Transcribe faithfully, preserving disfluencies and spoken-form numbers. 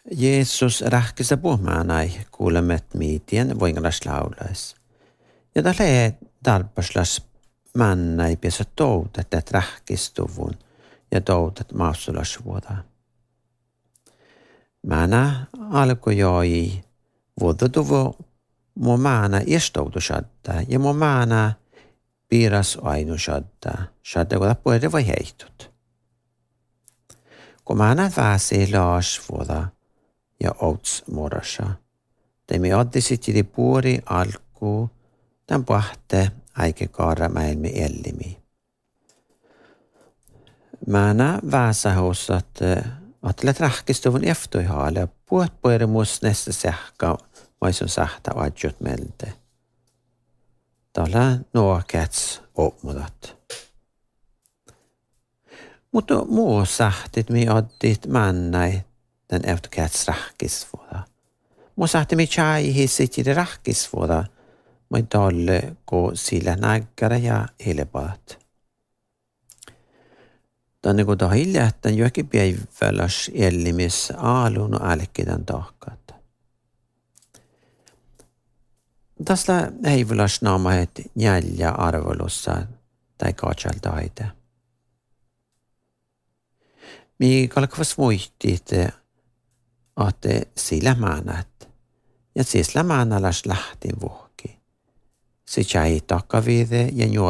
Jeesus rähkisä puhumaanai kuulemet miitien voingalas laulais. Ja tälle tarpaslas männäi piesä toutet, et rähkistuvun ja toutet maussulas vuoda. Mänä alkoi joi vuodotuvo mo mänä istoutusadda ja mo mänä piiras ainusadda, sadda kuda puhuta voi heittut. Kun mänä väsi laas vuoda ja outs morasa, teemi addisit jiri puori alku, tämän pahte äike kaara mäilmi ellimi. Mänä väsä housat atlet rähkistuvun eftoihaale, puhut puerimus nästa sähkä, maisun sähtä adjut melde. Tällä nuokets opmudat. Mutta muu sähtit mi addit männäi den efterkets rähkisvuoda. Muu sähti mi chai hissit jiri rähkisvuoda, mai dalle ko sillä näggare ja hilepaat. Tänne kun ta hiljähtän jokin päiväläs ellimis aalun älkkidan tahkat. Tästä heivulas naamahet jäljä arvolussa tai kaatsalta aite. Mi kalkvas muistit, että sillä määnät ja siis lämäännäläs lähtin vuokki. Se jäi takavide ja